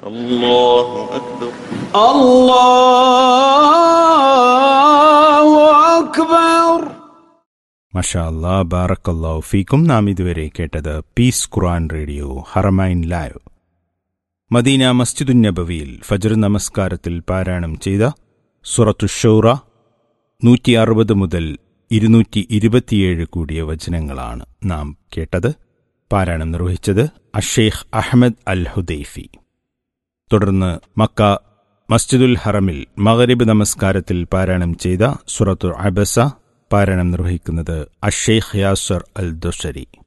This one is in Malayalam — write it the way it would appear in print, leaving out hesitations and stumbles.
الله أكبر. الله أكبر. മഷാ അല്ലാ, ബാറക്കല്ലാഹു ഫീക്കും. നാം ഇതുവരെ കേട്ടത് പീസ് ഖുർആൻ radio Haramain live. Medina മസ്ജിദുൻ നബവിയിൽ Fajr നമസ്കാരത്തിൽ പാരായണം ചെയ്ത സൂറത്തു ശൂറ 160 മുതൽ 227 കൂടിയ വചനങ്ങളാണ് നാം കേട്ടത്. പാരായണം നിർവഹിച്ചത് അഷേഖ് അഹ്മദ് അൽ ഹുദൈഫി. തുടർന്ന് മക്ക മസ്ജിദുൽ ഹറമിൽ മഗ്രിബ് നമസ്കാരത്തിൽ പാരായണം ചെയ്ത സൂറത്തു അബസ പാരായണം നിർവഹിക്കുന്നത് അഷേഖ് യാസർ അൽ ദുസരി.